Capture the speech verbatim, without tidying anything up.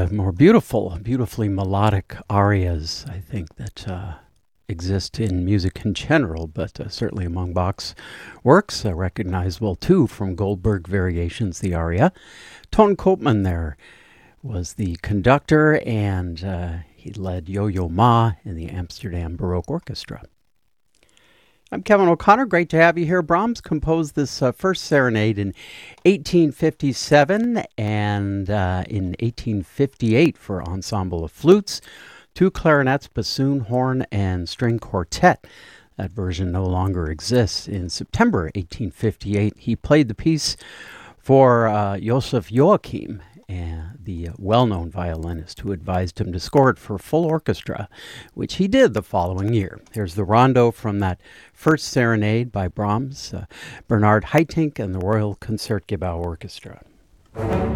the more beautiful, beautifully melodic arias, I think, that uh, exist in music in general, but uh, certainly among Bach's works, uh, recognizable too from Goldberg Variations, the aria. Ton Koopman there was the conductor, and uh, he led Yo-Yo Ma in the Amsterdam Baroque Orchestra. I'm Kevin O'Connor. Great to have you here. Brahms composed this uh, first serenade in eighteen fifty-seven and uh, in eighteen fifty-eight for ensemble of flutes, two clarinets, bassoon, horn, and string quartet. That version no longer exists. In September eighteen fifty-eight, he played the piece for uh, Joseph Joachim, and the well-known violinist who advised him to score it for full orchestra, which he did the following year. Here's the rondo from that first serenade by Brahms, uh, Bernard Haitink, and the Royal Concertgebouw Orchestra.